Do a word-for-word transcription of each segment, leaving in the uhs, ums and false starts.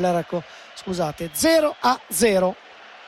Kepler, ecco, scusate, zero a zero.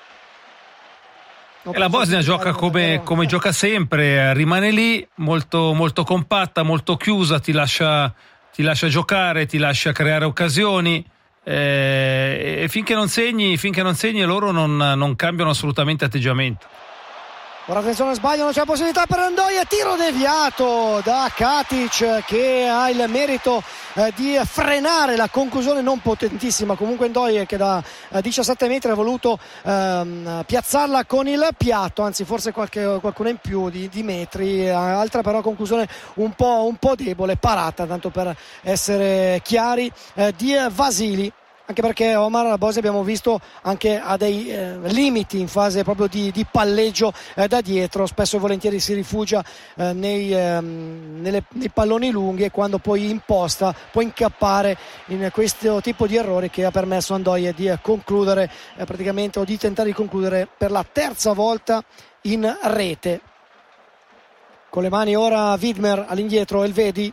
E la Bosnia gioca come, come gioca sempre, rimane lì molto, molto compatta, molto chiusa, ti lascia, ti lascia giocare, ti lascia creare occasioni, eh, e finché non segni, finché non segni loro non, non cambiano assolutamente atteggiamento. Ora attenzione, sbagliano, c'è la possibilità per Ndoye, tiro deviato da Katic che ha il merito eh, di frenare la conclusione non potentissima, comunque Ndoye che da eh, diciassette metri ha voluto ehm, piazzarla con il piatto, anzi forse qualche, qualcuno in più di, di metri, eh, altra però conclusione un po', un po' debole, parata tanto per essere chiari, eh, di Vasili. Anche perché Omar, la Bosnia abbiamo visto anche ha dei eh, limiti in fase proprio di, di palleggio eh, da dietro, spesso e volentieri si rifugia eh, nei, ehm, nelle, nei palloni lunghi e quando poi imposta può incappare in questo tipo di errori che ha permesso a Ndoye di eh, concludere eh, praticamente o di tentare di concludere per la terza volta in rete. Con le mani ora Widmer all'indietro, Elvedi,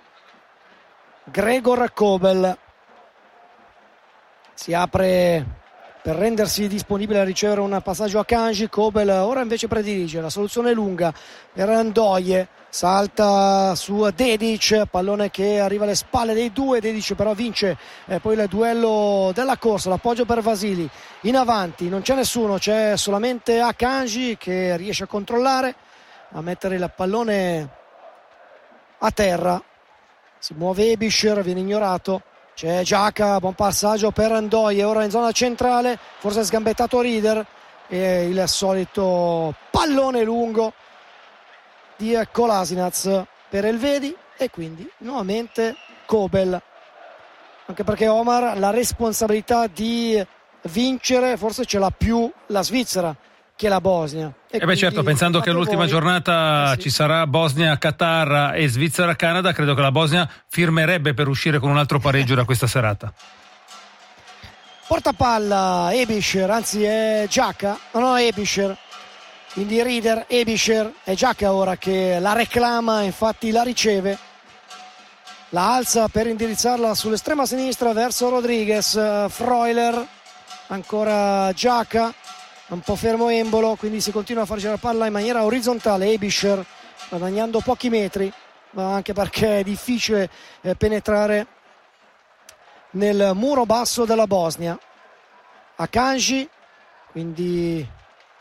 Gregor Kobel si apre per rendersi disponibile a ricevere un passaggio a Kanji. Kobel ora invece predilige la soluzione lunga per Ndoye, salta su Dedic, pallone che arriva alle spalle dei due, Dedic però vince eh, poi il duello della corsa, l'appoggio per Vasili, in avanti non c'è nessuno, c'è solamente Akanji che riesce a controllare, a mettere il pallone a terra, si muove Ebischer, viene ignorato. C'è Giaca, buon passaggio per Ndoye, ora in zona centrale, forse sgambettato Rieder e il solito pallone lungo di Kolasinac per Elvedi e quindi nuovamente Kobel, anche perché Omar la responsabilità di vincere forse ce l'ha più la Svizzera che la Bosnia. E eh beh certo, pensando che l'ultima voi. giornata eh sì. ci sarà Bosnia-Qatar e Svizzera-Canada, credo che la Bosnia firmerebbe per uscire con un altro pareggio da questa serata. Portapalla Ebischer, anzi è Giaca, no no Ebischer, quindi Rieder, Ebischer, è Giaca ora che la reclama, infatti la riceve, la alza per indirizzarla sull'estrema sinistra verso Rodriguez, Freuler, ancora Giaca, un po' fermo Embolo, quindi si continua a far girare la palla in maniera orizzontale. Ebischer guadagnando pochi metri, ma anche perché è difficile eh, penetrare nel muro basso della Bosnia. Akanji, quindi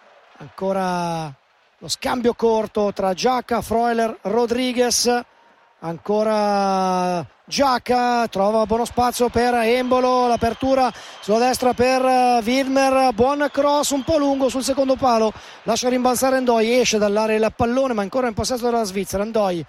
ancora lo scambio corto tra Giaca, Freuler, Rodriguez, ancora Giaca, trova buono spazio per Embolo, l'apertura sulla destra per Widmer, buon cross un po' lungo sul secondo palo, lascia rimbalzare Ndoye, esce dall'area il pallone ma ancora in possesso della Svizzera. Ndoye,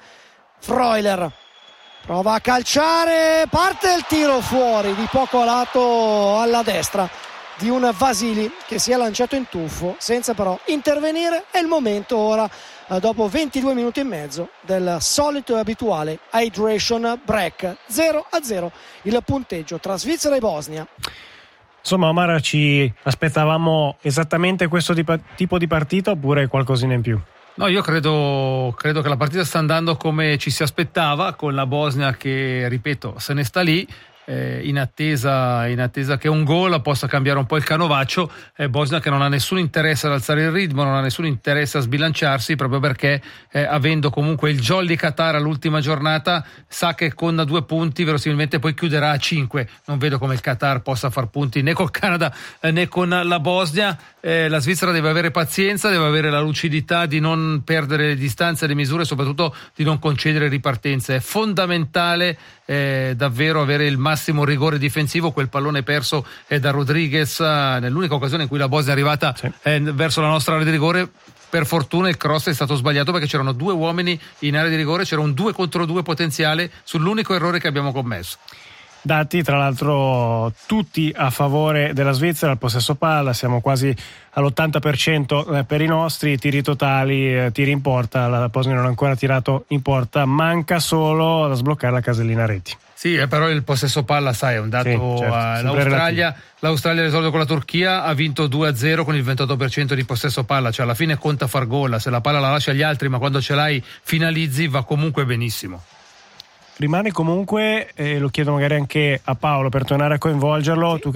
Freuler prova a calciare, parte il tiro fuori di poco a lato alla destra di un Vasili che si è lanciato in tuffo senza però intervenire. È il momento ora, dopo ventidue minuti e mezzo, del solito e abituale hydration break. Zero a zero il punteggio tra Svizzera e Bosnia. Insomma, Omar, ci aspettavamo esattamente questo tipo di partita oppure qualcosina in più? No, io credo, credo che la partita sta andando come ci si aspettava, con la Bosnia che, ripeto, se ne sta lì eh, in attesa, in attesa che un gol possa cambiare un po' il canovaccio. eh, Bosnia che non ha nessun interesse ad alzare il ritmo, non ha nessun interesse a sbilanciarsi, proprio perché eh, avendo comunque il Jolly Qatar all'ultima giornata sa che con due punti verosimilmente poi chiuderà a cinque. Non vedo come il Qatar possa far punti né col Canada eh, né con la Bosnia. Eh, la Svizzera deve avere pazienza, deve avere la lucidità di non perdere le distanze e le misure e soprattutto di non concedere ripartenze. È fondamentale eh, davvero avere il massimo rigore difensivo. Quel pallone perso è da Rodriguez eh, nell'unica occasione in cui la Bosnia è arrivata sì. eh, verso la nostra area di rigore. Per fortuna il cross è stato sbagliato perché c'erano due uomini in area di rigore, c'era un due contro due potenziale sull'unico errore che abbiamo commesso. Dati tra l'altro tutti a favore della Svizzera, al possesso palla siamo quasi all'ottanta per cento per i nostri, tiri totali, tiri in porta, la Bosnia non ha ancora tirato in porta, manca solo da sbloccare la casellina reti. Sì, però il possesso palla, sai, è un dato. Sì, certo, uh, l'Australia, l'Australia ha risolto con la Turchia, ha vinto due a zero con il ventotto per cento di possesso palla, cioè alla fine conta far gol, se la palla la lascia agli altri, ma quando ce l'hai finalizzi, va comunque benissimo. Rimane comunque, eh, lo chiedo magari anche a Paolo per tornare a coinvolgerlo, sì. Tu che